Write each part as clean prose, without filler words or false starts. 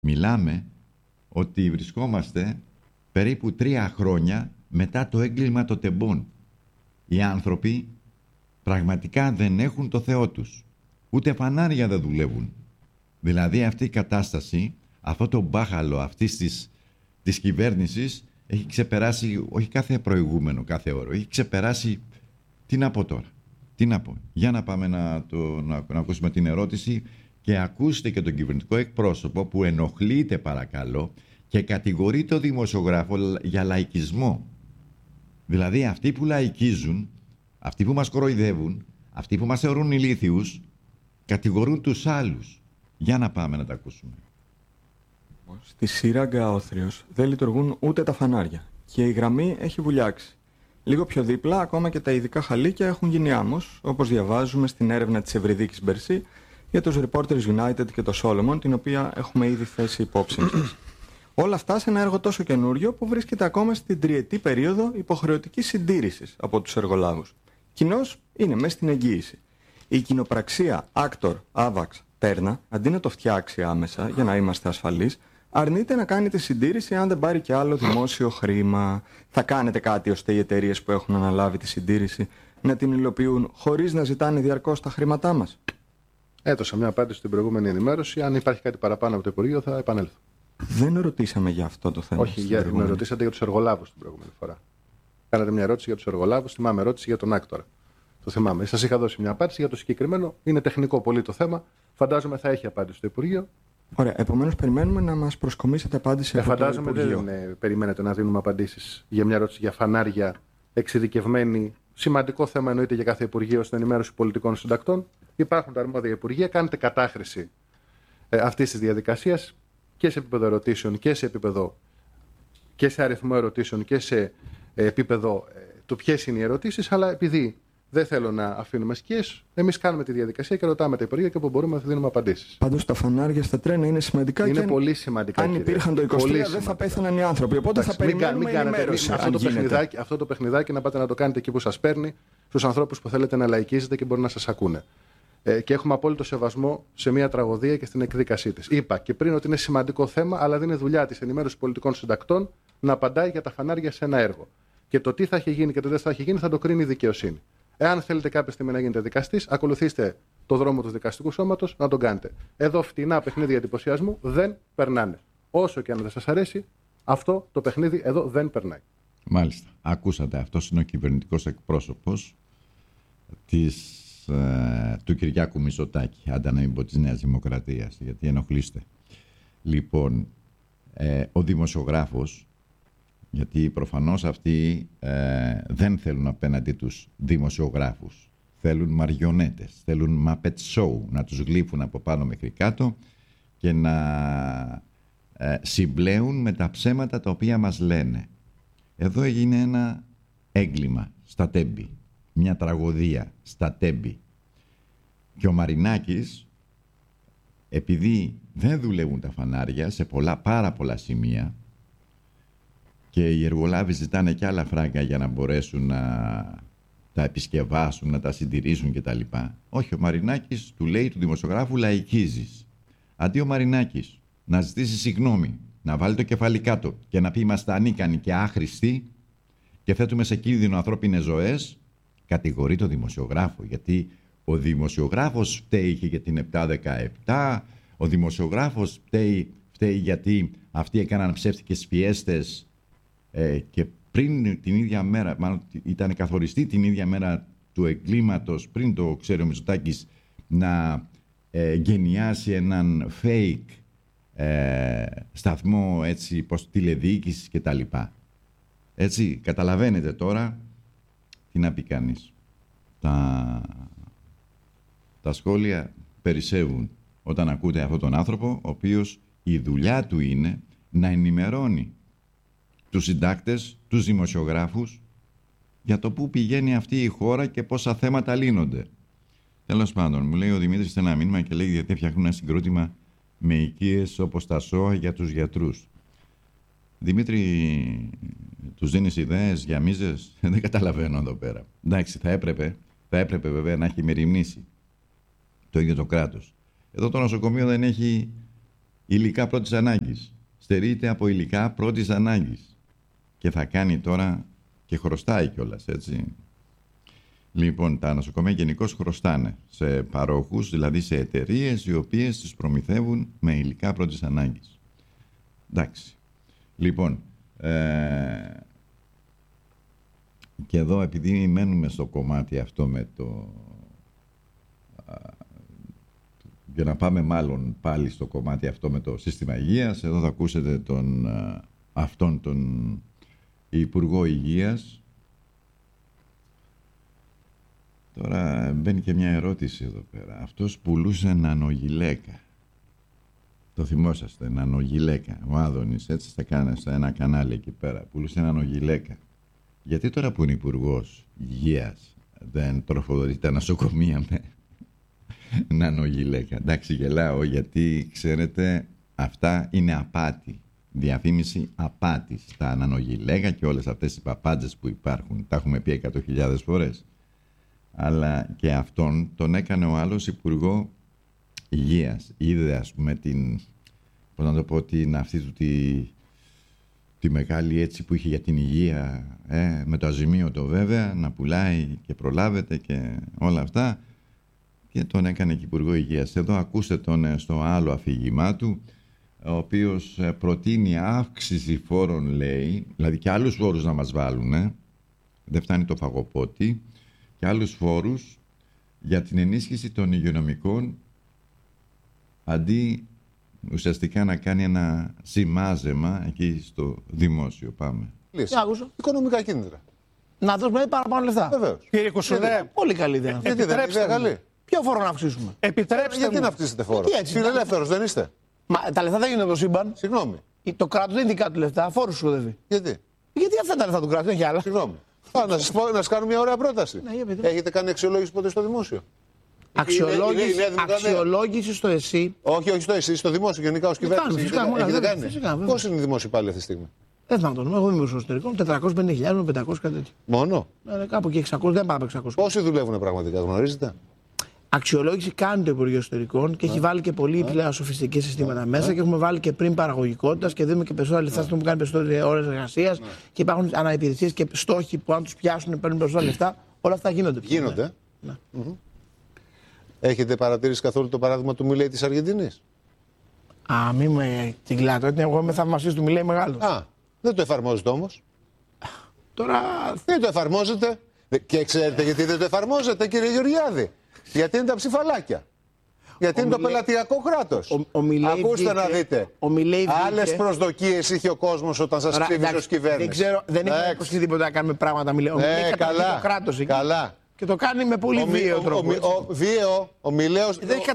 Μιλάμε ότι βρισκόμαστε περίπου 3 χρόνια μετά το έγκλημα των τεμπών. Οι άνθρωποι πραγματικά δεν έχουν το Θεό τους. Ούτε φανάρια δεν δουλεύουν. Δηλαδή αυτή η κατάσταση, αυτό το μπάχαλο αυτής της κυβέρνησης έχει ξεπεράσει, όχι κάθε προηγούμενο, κάθε όρο, έχει ξεπεράσει, τι να πω τώρα, τι να πω. Για να πάμε να ακούσουμε την ερώτηση και ακούστε και τον κυβερνητικό εκπρόσωπο που ενοχλείται παρακαλώ και κατηγορεί το δημοσιογράφο για λαϊκισμό. Δηλαδή αυτοί που λαϊκίζουν, αυτοί που μας κοροϊδεύουν, αυτοί που μας θεωρούν ηλίθιους, κατηγορούν τους άλλους. Για να πάμε να τα ακούσουμε. Στη σύραγγα Όθριος δεν λειτουργούν ούτε τα φανάρια και η γραμμή έχει βουλιάξει. Λίγο πιο δίπλα, ακόμα και τα ειδικά χαλίκια έχουν γίνει άμμος, όπως διαβάζουμε στην έρευνα της Ευρυδίκης Μπερσή για τους Reporters United και το Solomon, την οποία έχουμε ήδη θέσει υπόψη σας. Όλα αυτά σε ένα έργο τόσο καινούριο που βρίσκεται ακόμα στην τριετή περίοδο υποχρεωτικής συντήρησης από τους εργολάβους. Κοινώς είναι μέσα στην εγγύηση. Η κοινοπραξία Actor, Avax, Perna, αντί να το φτιάξει άμεσα για να είμαστε ασφαλείς, αρνείται να κάνει τη συντήρηση αν δεν πάρει και άλλο δημόσιο χρήμα. Θα κάνετε κάτι ώστε οι εταιρείες που έχουν αναλάβει τη συντήρηση να την υλοποιούν χωρίς να ζητάνε διαρκώς τα χρήματά μας? Έδωσα μια απάντηση στην προηγούμενη ενημέρωση. Αν υπάρχει κάτι παραπάνω από το Υπουργείο, θα επανέλθω. Δεν ρωτήσαμε για αυτό το θέμα. Όχι, με ρωτήσατε για τους εργολάβους την προηγούμενη φορά. Κάνατε μια ερώτηση για τους εργολάβους. Θυμάμαι ερώτηση για τον Άκτορα. Το θυμάμαι. Σας είχα δώσει μια απάντηση για το συγκεκριμένο. Είναι τεχνικό πολύ το θέμα. Φαντάζομαι θα έχει απάντηση στο Υπουργείο. Ωραία. Επομένως, περιμένουμε να μας προσκομίσετε απάντηση από το Υπουργείο. Φαντάζομαι δεν περιμένετε να δίνουμε απαντήσεις για μια ερώτηση για φανάρια εξειδικευμένη. Σημαντικό θέμα εννοείται για κάθε Υπουργείο στην ενημέρωση πολιτικών συντακτών. Υπάρχουν τα αρμόδια Υπουργεία. Κάνετε κατάχρηση αυτής της διαδικασίας και σε επίπεδο ερωτήσεων και σε αριθμό ερωτήσεων και σε επίπεδο του ποιες είναι οι ερωτήσεις, αλλά επειδή δεν θέλω να αφήνουμε σκιές, εμείς κάνουμε τη διαδικασία και ρωτάμε τα Υπουργεία και όπου μπορούμε να δίνουμε απαντήσεις. Πάντως τα φανάρια στα τρένα είναι σημαντικά. Είναι πολύ σημαντικά. Αν υπήρχαν το 23 δεν θα πέθαναν οι άνθρωποι. Οπότε θα περιμένουμε ενημέρωση. Αυτό το παιχνιδάκι να πάτε να το κάνετε εκεί που σας παίρνει, στους ανθρώπους που θέλετε να λαϊκίζετε και μπορεί να σας ακούνε. Και έχουμε απόλυτο σεβασμό σε μια τραγωδία και στην εκδίκασή της. Είπα και πριν ότι είναι σημαντικό θέμα, αλλά δεν είναι δουλειά της ενημέρωσης πολιτικών συντακτών να απαντάει για τα φανάρια σε ένα έργο. Και το τι θα έχει γίνει και το δεν θα έχει γίνει θα το κρίνει η δικαιοσύνη. Εάν θέλετε κάποια στιγμή να γίνετε δικαστής, ακολουθήστε το δρόμο του δικαστικού σώματος να τον κάνετε. Εδώ φτηνά παιχνίδια εντυπωσιασμού δεν περνάνε. Όσο και αν δεν σας αρέσει, αυτό το παιχνίδι εδώ δεν περνάει. Μάλιστα. Ακούσατε. Αυτός είναι ο κυβερνητικός εκπρόσωπος του Κυριάκου Μητσοτάκη, άντα να μην πω της Νέας Δημοκρατίας, γιατί ενοχλείστε. Λοιπόν, ο δημοσιογράφος, γιατί προφανώς αυτοί δεν θέλουν απέναντι τους δημοσιογράφους, θέλουν μαριονέτες, θέλουν Muppet Show, να τους γλύφουν από πάνω μέχρι κάτω και να συμπλέουν με τα ψέματα τα οποία μας λένε. Εδώ έγινε ένα έγκλημα στα Τέμπη, μια τραγωδία στα Τέμπη. Και ο Μαρινάκης, επειδή δεν δουλεύουν τα φανάρια σε πάρα πολλά σημεία και οι εργολάβοι ζητάνε και άλλα φράγκα για να μπορέσουν να τα επισκευάσουν, να τα συντηρήσουν κτλ. Όχι, ο Μαρινάκης του λέει του δημοσιογράφου λαϊκίζεις. Αντί ο Μαρινάκης να ζητήσει συγγνώμη, να βάλει το κεφάλι κάτω και να πει είμαστε ανίκανοι και άχρηστοι και θέτουμε σε κίνδυνο ανθρώπινες ζωές, κατηγορεί το δημοσιογράφο, γιατί ο δημοσιογράφος φταίει και για την 7-17, ο δημοσιογράφος φταίει γιατί αυτοί έκαναν ψεύτικες πιέστες και πριν την ίδια μέρα, μάλλον ήταν καθοριστή την ίδια μέρα του εγκλήματος, πριν το ξέρει ο Μητσοτάκης, να γενιάσει έναν fake σταθμό έτσι, τηλεδιοίκησης και τα λοιπά. Έτσι, καταλαβαίνετε τώρα τι να πει κανείς. Τα σχόλια περισσεύουν όταν ακούτε αυτόν τον άνθρωπο, ο οποίος η δουλειά του είναι να ενημερώνει τους συντάκτες, τους δημοσιογράφους για το πού πηγαίνει αυτή η χώρα και πόσα θέματα λύνονται. Τέλος πάντων, μου λέει ο Δημήτρης ένα μήνυμα και λέει γιατί φτιάχνουν ένα συγκρότημα με οικίες όπως τα ΣΟΑ για τους γιατρούς. Δημήτρη, τους δίνεις ιδέες για μίζες? Δεν καταλαβαίνω εδώ πέρα. Εντάξει, θα έπρεπε βέβαια να έχει μεριμνήσει το ίδιο το κράτος. Εδώ το νοσοκομείο δεν έχει υλικά πρώτης ανάγκης. Στερείται από υλικά πρώτης ανάγκης. Και θα κάνει τώρα και χρωστάει κιόλας, έτσι. Λοιπόν, τα νοσοκομεία γενικώς χρωστάνε σε παρόχους, δηλαδή σε εταιρείες οι οποίες τους προμηθεύουν με υλικά πρώτης ανάγκης. Εντάξει. Λοιπόν, και εδώ επειδή μένουμε στο κομμάτι αυτό με το... για να πάμε μάλλον πάλι στο κομμάτι αυτό με το σύστημα υγείας, εδώ θα ακούσετε τον Υπουργό Υγείας. Τώρα μπαίνει και μια ερώτηση εδώ πέρα. Αυτός πουλούσε νανογυλαίκα. Το θυμόσαστε, νανογυλαίκα. Ο Άδωνης έτσι θα κάνει σε ένα κανάλι εκεί πέρα. Πουλούσε νανογυλαίκα. Γιατί τώρα που είναι Υπουργός Υγείας δεν τροφοδοτεί τα νοσοκομεία με νανογυλαίκα? Εντάξει, γελάω, γιατί ξέρετε αυτά είναι απάτη. Διαφήμιση απάτης. Τα νανογυλαίκα και όλες αυτές οι παπάντζες που υπάρχουν. Τα έχουμε πει 100.000 φορές. Αλλά και αυτόν τον έκανε ο άλλος Υπουργό Υγείας. Είδε, ας πούμε, πώς να το πω, αυτή του τη μεγάλη έτσι που είχε για την υγεία, με το αζημίωτο βέβαια, να πουλάει και προλάβετε και όλα αυτά, και τον έκανε και Υπουργό Υγείας. Εδώ ακούστε τον στο άλλο αφήγημά του, ο οποίος προτείνει αύξηση φόρων, λέει, δηλαδή και άλλους φόρους να μας βάλουν, δεν φτάνει το φαγοπότη, και άλλους φόρους για την ενίσχυση των υγειονομικών, αντί ουσιαστικά να κάνει ένα σημάζεμα εκεί στο δημόσιο. Πάμε. Οικονομικά κίνητρα. Να δώσουμε παραπάνω λεφτά. Βεβαίως. Κύριε Κουσουλέ, πολύ καλή ιδέα. Γιατί δεν είναι καλή? Ποιο φόρο να αυξήσουμε? Επιτρέψτε γιατί μου. να αυξήσετε φόρο? Φιλελεύθερος δεν είστε? Μα τα λεφτά δεν είναι το σύμπαν. Συγγνώμη. Το κράτος δεν είναι δικά του λεφτά, φόρους ξοδεύει. Γιατί? Γιατί αυτά τα λεφτά του κράτους, δεν έχει άλλα. Συγγνώμη. Να σας κάνω μια ωραία πρόταση. Ναι, έχετε κάνει αξιολόγηση ποτέ στο δημόσιο? Αξιολόγηση στο ΕΣΥ. Όχι στο ΕΣΥ, στο δημόσιο γενικά ως κυβέρνηση. Έχετε κάνει? Πώς είναι οι δημόσιοι πάλι αυτή τη στιγμή? Δεν θα το εγώ είμαι στο εσωτερικό, 450.000 με 500 κάτι τέτοιο. Μόνο? Κάπου και 600, δεν πάμε 600. Πόσοι δουλεύουν πραγματικά, γνωρίζετε? Αξιολόγηση κάνει το Υπουργείο Εσωτερικών και έχει βάλει και πολύ πλέον σοφιστικά συστήματα μέσα και έχουμε βάλει και πριν παραγωγικότητα και δίνουμε και περισσότερα λεφτά στον που κάνει περισσότερες ώρες εργασίας και υπάρχουν αναϋπηρεσίες και στόχοι που αν τους πιάσουν παίρνουν περισσότερα λεφτά. Όλα αυτά γίνονται. Γίνονται. Ναι. Έχετε παρατηρήσει καθόλου το παράδειγμα του Μιλέη της Αργεντινής? Μη με την κλάτω, εγώ είμαι θαυμαστής του Μιλέη μεγάλος. Δεν το εφαρμόζετε όμως. Τώρα... Δεν το εφαρμόζετε. Και ξέρετε γιατί δεν το εφαρμόζετε, κύριε Γεωργιάδη? Γιατί είναι τα ψηφαλάκια. Γιατί είναι το πελατειακό κράτος. Ακούστε να δείτε. Άλλες προσδοκίες είχε ο κόσμος όταν σας ψήφισε ως κυβέρνηση. Δεν ξέρω, δεν έχει υποσχεθεί τίποτα να κάνουμε πράγματα. Ο Μιλέη καταργεί το κράτος εκεί. Καλά. Και το κάνει με πολύ βίαιο τρόπο. Ο Μιλέος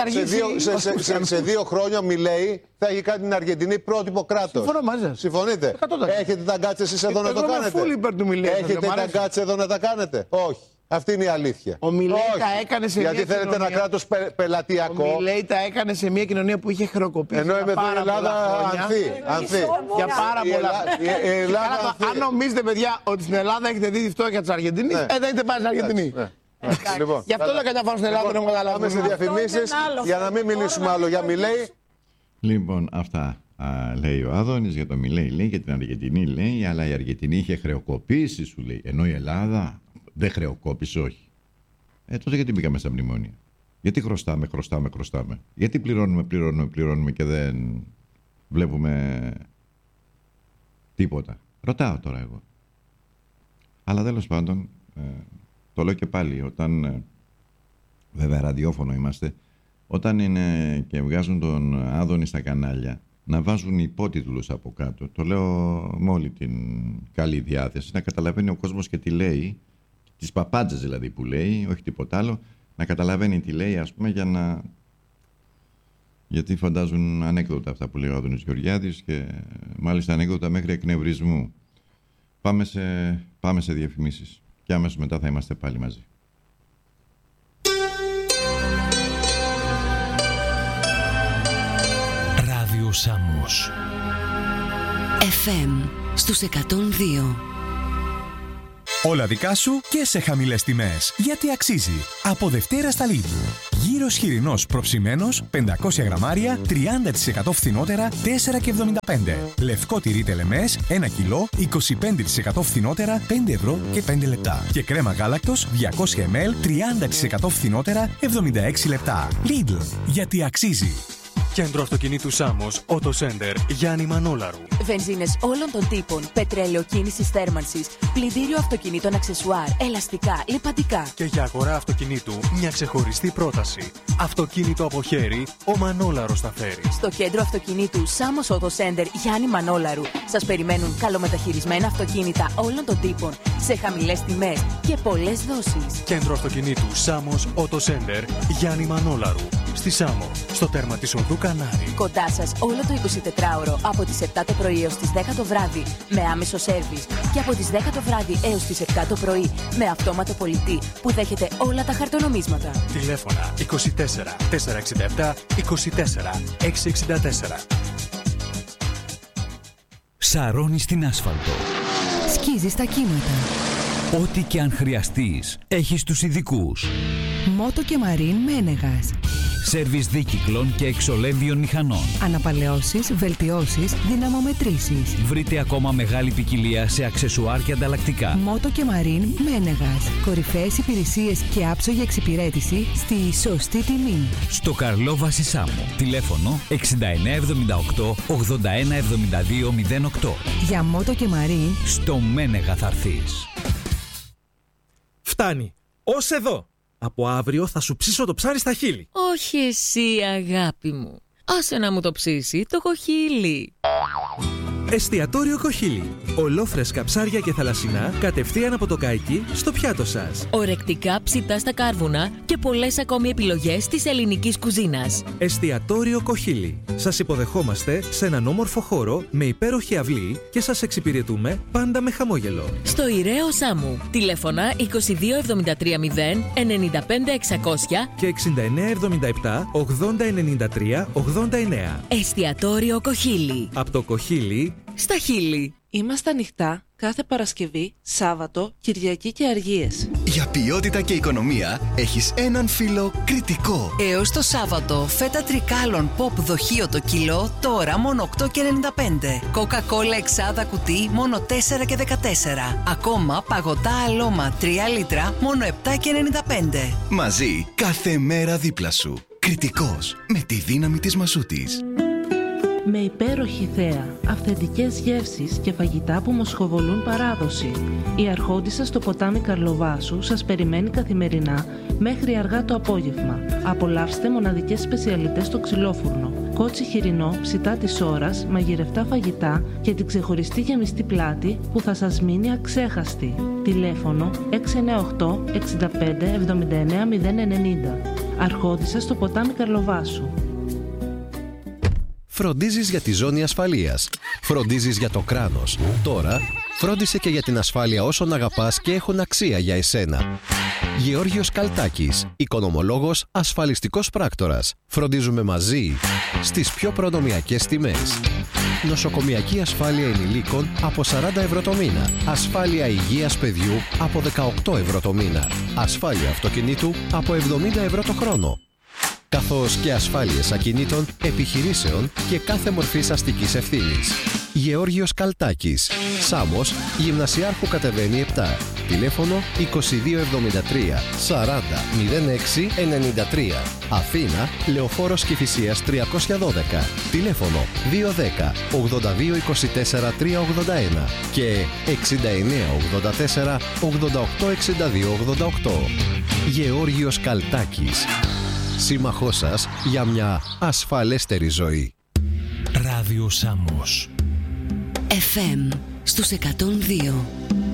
σε 2 χρόνια ο Μιλέη θα έχει κάνει την Αργεντινή πρότυπο κράτος. Συμφωνώ μαζί σας. Συμφωνείτε? 100%. Έχετε τα γκάτσε εσείς εδώ να το κάνετε? Έχετε τα γκάτσε εδώ να τα κάνετε? Όχι. Αυτή είναι η αλήθεια. Ο Μιλέη τα έκανε σε γιατί θέλετε κοινωνία... ένα κράτος πελατειακό. Ο Μιλέη τα έκανε σε μια κοινωνία που είχε χρεοκοπήσει. Ενώ είμαι εδώ η Ελλάδα ανθεί. Για πάρα πολλά. Αν νομίζετε, παιδιά, ότι στην Ελλάδα έχετε δει τη φτώχεια της Αργεντινής, δεν έχετε πάει στην Αργεντινή. Γι' αυτό δεν καταφάνω στην Ελλάδα, δεν έχουμε καταλάβει. Πάμε σε διαφημίσεις για να μην μιλήσουμε άλλο για Μιλέη. Λοιπόν, αυτά λέει ο Άδωνης για το Μιλέη, λέει, για την Αργεντινή, λέει, αλλά η Αργεντινή είχε χρεοκοπήσει, σου λέει. Ενώ η Ελλάδα δεν χρεοκόπησε, όχι. Τότε γιατί μπήκαμε στα μνημόνια? Γιατί χρωστάμε. Γιατί πληρώνουμε και δεν βλέπουμε τίποτα? Ρωτάω τώρα εγώ. Αλλά τέλος πάντων, το λέω και πάλι, όταν βέβαια ραδιόφωνο είμαστε, όταν είναι και βγάζουν τον Άδωνη στα κανάλια, να βάζουν υπότιτλους από κάτω. Το λέω με όλη την καλή διάθεση, να καταλαβαίνει ο κόσμος και τι λέει, τις παπάντζες δηλαδή που λέει, όχι τίποτα άλλο, να καταλαβαίνει τι λέει, ας πούμε, για να... Γιατί φαντάζουν ανέκδοτα αυτά που λέει ο Άδωνης Γεωργιάδης και μάλιστα ανέκδοτα μέχρι εκνευρισμού. Πάμε σε διαφημίσεις και άμεσως μετά θα είμαστε πάλι μαζί. Ράδιο Σάμος FM στους 102. Όλα δικά σου και σε χαμηλές τιμές. Γιατί αξίζει. Από Δευτέρα στα Lidl. Γύρος χοιρινός προψημένος 500 γραμμάρια 30% φθηνότερα 4,75. Λευκό τυρί τελεμές 1 κιλό 25% φθηνότερα 5 ευρώ και 5 λεπτά. Και κρέμα γάλακτος 200 ml 30% φθηνότερα 76 λεπτά. Lidl, γιατί αξίζει. Κέντρο αυτοκινήτου Σάμος, Auto Center, Γιάννη Μανόλαρου. Βενζίνες όλων των τύπων, πετρέλαιο κίνησης θέρμανσης, πλυντήριο αυτοκινήτων αξεσουάρ, ελαστικά, λιπαντικά. Και για αγορά αυτοκινήτου, μια ξεχωριστή πρόταση. Αυτοκίνητο από χέρι, ο Μανόλαρος θα φέρει. Στο κέντρο αυτοκινήτου Σάμος Auto Center, Γιάννη Μανόλαρου, σας περιμένουν καλομεταχειρισμένα αυτοκίνητα όλων των τύπων, σε χαμηλές τιμές και πολλές δόσεις. Κέντρο αυτοκινήτου Σάμος Auto Center, Γιάννη Μανόλαρου. Στη Σάμο, στο τέρμα της οδού Κανάρη. Κοντά σας όλο το 24ωρο από τις 7 το πρωί έως τις 10 το βράδυ με άμεσο σέρβις και από τις 10 το βράδυ έως τις 7 το πρωί με αυτόματο πολιτή που δέχεται όλα τα χαρτονομίσματα. Τηλέφωνα 24 467 24 664. Σαρώνεις την άσφαλτο. Σκίζεις τα κύματα. Ό,τι και αν χρειαστείς, έχεις τους ειδικούς. Μότο και Μαρίν Μένεγας. Σέρβις δίκυκλων και εξολέμβιων μηχανών. Αναπαλαιώσεις, βελτιώσεις, δυναμομετρήσεις. Βρείτε ακόμα μεγάλη ποικιλία σε αξεσουάρ και ανταλλακτικά. Μότο και Μαρίν Μένεγας. Κορυφαίες υπηρεσίες και άψογη εξυπηρέτηση στη σωστή τιμή. Στο Καρλόβαση Σάμο. Τηλέφωνο 6978 8172 08. Για Μότο και Μαρίν στο Μένεγα θα έρθεις. Φτάνει. Ως εδώ. Από αύριο θα σου ψήσω το ψάρι στα χείλη. Όχι εσύ, αγάπη μου. Άσε να μου το ψήσει το κοχύλι. Εστιατόριο Κοχύλι. Ολόφρεσκα ψάρια και θαλασσινά κατευθείαν από το καϊκί στο πιάτο σας. Ορεκτικά ψητά στα κάρβουνα και πολλές ακόμη επιλογές της ελληνικής κουζίνας. Εστιατόριο Κοχύλι. Σας υποδεχόμαστε σε έναν όμορφο χώρο με υπέροχη αυλή και σας εξυπηρετούμε πάντα με χαμόγελο. Στο Ιραίο Σάμου. Τηλέφωνα 2273 0 95 600 και 6977 80 93 89. Εστιατόριο Κοχύλι. Από το Κοχύλι στα χείλη. Είμαστε ανοιχτά κάθε Παρασκευή, Σάββατο, Κυριακή και Αργίες. Για ποιότητα και οικονομία έχεις έναν φίλο Κρητικό. Έως το Σάββατο, φέτα τρικάλων pop δοχείο το κιλό, τώρα μόνο 8,95. Coca-Cola εξάδα κουτί, μόνο 4,14. Ακόμα παγωτά αλόμα 3 λίτρα, μόνο 7,95. Μαζί, κάθε μέρα δίπλα σου. Κρητικός, με τη δύναμη της μασούτης. Με υπέροχη θέα, αυθεντικές γεύσεις και φαγητά που μοσχοβολούν παράδοση. Η Αρχόντισσα στο ποτάμι Καρλοβάσου σας περιμένει καθημερινά μέχρι αργά το απόγευμα. Απολαύστε μοναδικές σπεσιαλιτές στο ξυλόφουρνο, κότσι χοιρινό, ψητά της ώρας, μαγειρευτά φαγητά και την ξεχωριστή γεμιστή πλάτη που θα σας μείνει αξέχαστη. Τηλέφωνο 698 65 79 090. Αρχόντισσα στο ποτάμι Καρλοβάσου. Φροντίζεις για τη ζώνη ασφαλείας. Φροντίζεις για το κράνος. Τώρα, φρόντισε και για την ασφάλεια όσων αγαπάς και έχουν αξία για εσένα. Γεώργιος Καλτάκης, οικονομολόγος, ασφαλιστικός πράκτορας. Φροντίζουμε μαζί στις πιο προνομιακές τιμές. Νοσοκομιακή ασφάλεια ενηλίκων από 40 ευρώ το μήνα. Ασφάλεια υγείας παιδιού από 18 ευρώ το μήνα. Ασφάλεια αυτοκινήτου από 70 ευρώ το χρόνο. Καθώς και ασφάλειες ακινήτων, επιχειρήσεων και κάθε μορφής αστικής ευθύνης. Γεώργιος Καλτάκης, Σάμος, Γυμνασιάρχου κατεβαίνει 7. Τηλέφωνο 2273 40 06 93. Αθήνα, Λεωφόρος Κηφισίας 312. Τηλέφωνο 210 82 24 381 και 69 84 88 62 88. Γεώργιος Καλτάκης. Σύμμαχός σας για μια ασφαλέστερη ζωή. Ράδιο Σάμος. FM στους 102.